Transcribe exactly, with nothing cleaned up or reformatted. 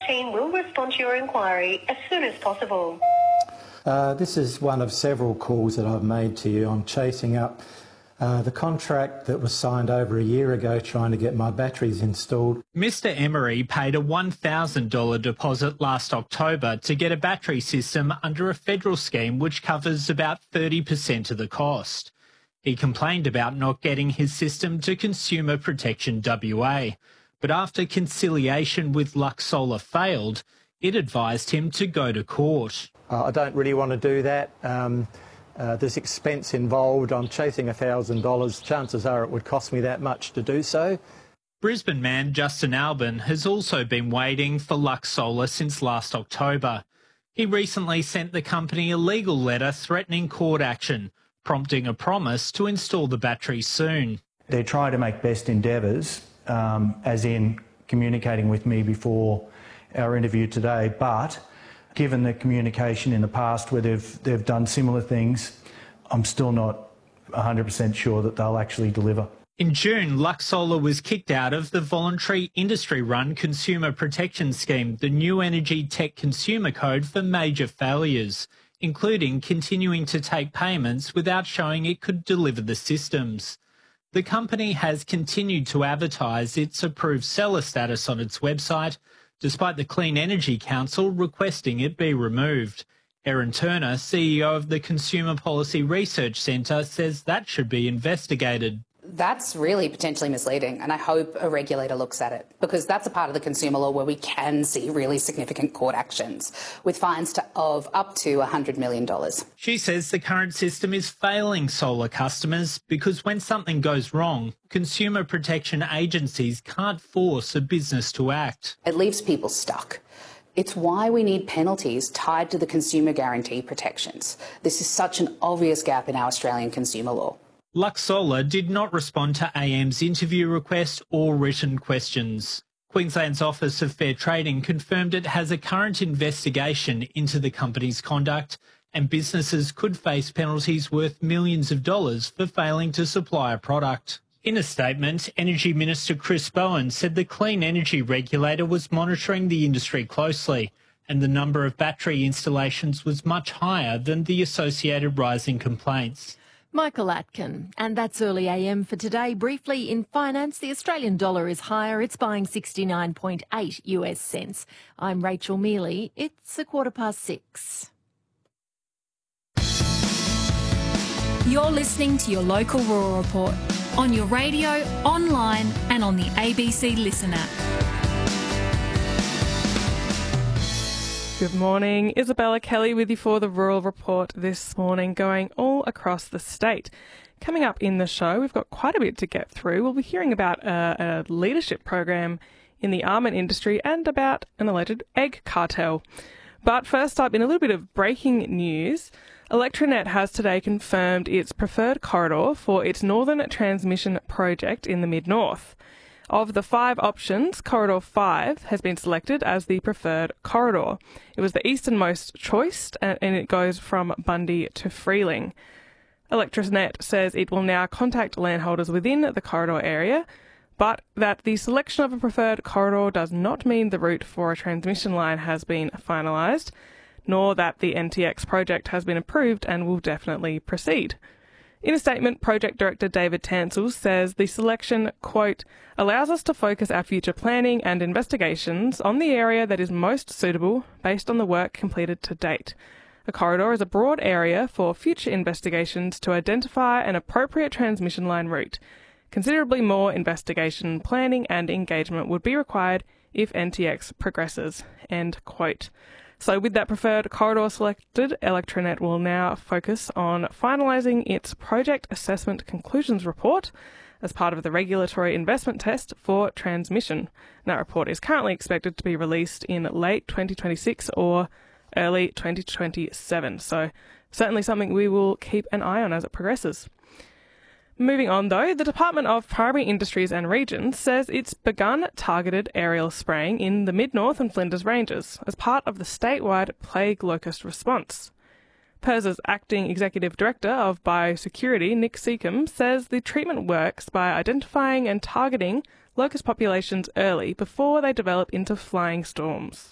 Team will respond to your inquiry as soon as possible. Uh, this is one of several calls that I've made to you. I'm chasing up uh, the contract that was signed over a year ago trying to get my batteries installed. Mister Emery paid a one thousand dollars deposit last October to get a battery system under a federal scheme which covers about thirty percent of the cost. He complained about not getting his system to Consumer Protection W A, but after conciliation with Lux Solar failed, it advised him to go to court. Uh, I don't really want to do that. Um, uh, there's expense involved. I'm chasing one thousand dollars. Chances are it would cost me that much to do so. Brisbane man Justin Albin has also been waiting for Lux Solar since last October. He recently sent the company a legal letter threatening court action, prompting a promise to install the battery soon. They're trying to make best endeavours, um, as in communicating with me before our interview today, but given the communication in the past where they've, they've done similar things, I'm still not one hundred percent sure that they'll actually deliver. In June, Lux Solar was kicked out of the voluntary industry-run Consumer Protection Scheme, the New Energy Tech Consumer Code, for major failures, including continuing to take payments without showing it could deliver the systems. The company has continued to advertise its approved seller status on its website, despite the Clean Energy Council requesting it be removed. Erin Turner, C E O of the Consumer Policy Research Centre, says that should be investigated. That's really potentially misleading, and I hope a regulator looks at it, because that's a part of the consumer law where we can see really significant court actions with fines to, of up to one hundred million dollars. She says the current system is failing solar customers because when something goes wrong, consumer protection agencies can't force a business to act. It leaves people stuck. It's why we need penalties tied to the consumer guarantee protections. This is such an obvious gap in our Australian consumer law. Lux Solar did not respond to A M's interview request or written questions. Queensland's Office of Fair Trading confirmed it has a current investigation into the company's conduct, and businesses could face penalties worth millions of dollars for failing to supply a product. In a statement, Energy Minister Chris Bowen said the Clean Energy Regulator was monitoring the industry closely, and the number of battery installations was much higher than the associated rise in complaints. Michael Atkin. And that's Early A M for today. Briefly, in finance, the Australian dollar is higher. It's buying sixty-nine point eight U S cents. I'm Rachel Mealy. It's a quarter past six. You're listening to your local Rural Report on your radio, online and on the A B C Listen app. Good morning. Isabella Kelly with you for the Rural Report this morning, going all across the state. Coming up in the show, we've got quite a bit to get through. We'll be hearing about a, a leadership program in the almond industry and about an alleged egg cartel. But first up, in a little bit of breaking news, Electranet has today confirmed its preferred corridor for its Northern Transmission project in the Mid-North. Of the five options, Corridor five has been selected as the preferred corridor. It was the easternmost choice, and it goes from Bundy to Freeling. Electranet says it will now contact landholders within the corridor area, but that the selection of a preferred corridor does not mean the route for a transmission line has been finalised, nor that the N T X project has been approved and will definitely proceed. In a statement, Project Director David Tansel says the selection, quote, allows us to focus our future planning and investigations on the area that is most suitable based on the work completed to date. A corridor is a broad area for future investigations to identify an appropriate transmission line route. Considerably more investigation, planning and engagement would be required if N T X progresses, end quote. So with that preferred corridor selected, Electranet will now focus on finalising its Project Assessment Conclusions Report as part of the Regulatory Investment Test for Transmission. And that report is currently expected to be released in late twenty twenty-six or early twenty twenty-seven. So certainly something we will keep an eye on as it progresses. Moving on though, the Department of Primary Industries and Regions says it's begun targeted aerial spraying in the Mid-North and Flinders Ranges as part of the statewide plague locust response. P I R S's Acting Executive Director of Biosecurity, Nick Seacombe, says the treatment works by identifying and targeting locust populations early before they develop into flying storms.